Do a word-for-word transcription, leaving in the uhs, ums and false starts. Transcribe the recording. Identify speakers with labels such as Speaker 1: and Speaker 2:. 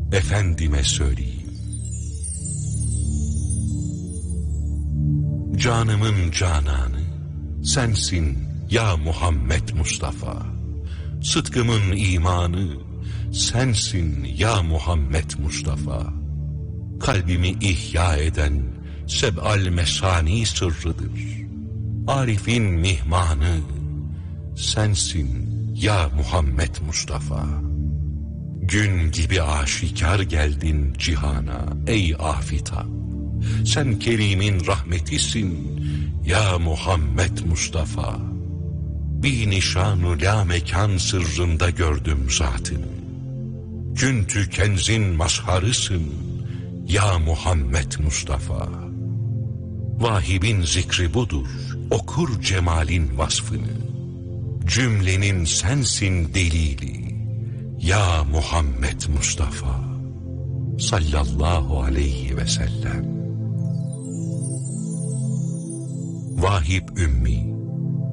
Speaker 1: efendime söyleyeyim. Canımın cananı sensin ya Muhammed Mustafa. Sıdkımın imanı sensin ya Muhammed Mustafa. Kalbimi ihya eden seb'al mesani sırrıdır. Arif'in mihmanı sensin ya Muhammed Mustafa. Gün gibi aşikar geldin cihana ey afitap. Sen Kerim'in rahmetisin ya Muhammed Mustafa. Bir nişan-ı la mekan sırrında gördüm zatını. Küntü kenzin mazharısın ya Muhammed Mustafa. Vahibin zikri budur, okur cemalin vasfını. Cümlenin sensin delili ya Muhammed Mustafa. Sallallahu aleyhi ve sellem. Vahib Ümmi